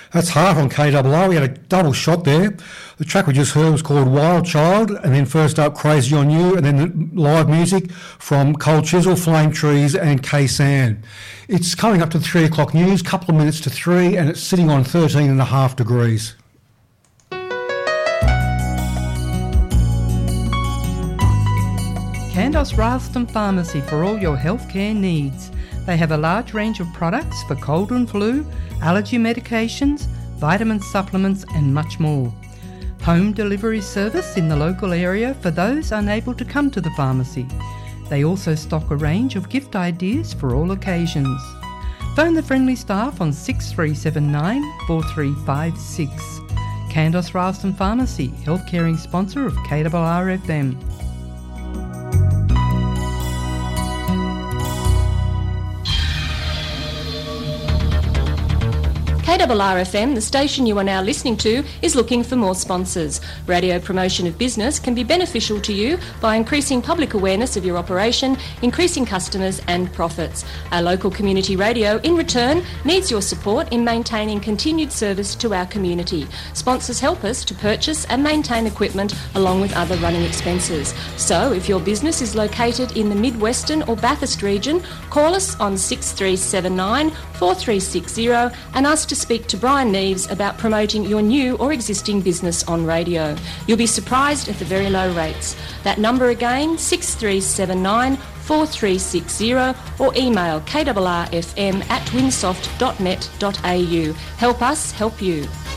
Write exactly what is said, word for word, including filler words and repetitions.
That's Heart on K R R. We had a double shot there. The track we just heard was called Wild Child, and then first up Crazy on You, and then the live music from Cold Chisel, Flame Trees and K-San. It's coming up to the three o'clock news, couple of minutes to three, and it's sitting on thirteen and a half degrees. Candos Ralston Pharmacy for all your healthcare needs. They have a large range of products for cold and flu, allergy medications, vitamin supplements and much more. Home delivery service in the local area for those unable to come to the pharmacy. They also stock a range of gift ideas for all occasions. Phone the friendly staff on six three seven nine, four three five six. Candos Ralston Pharmacy, health-caring sponsor of K R R F M. K R R F M, the station you are now listening to, is looking for more sponsors. Radio promotion of business can be beneficial to you by increasing public awareness of your operation, increasing customers and profits. Our local community radio, in return, needs your support in maintaining continued service to our community. Sponsors help us to purchase and maintain equipment along with other running expenses. So, if your business is located in the Mid-Western or Bathurst region, call us on six three seven nine, four three six zero and ask to speak to Brian Neves about promoting your new or existing business on radio. You'll be surprised at the very low rates. That number again, six three seven nine, four three six zero, or email k r r f m at winsoft dot net dot a u. Help us help you.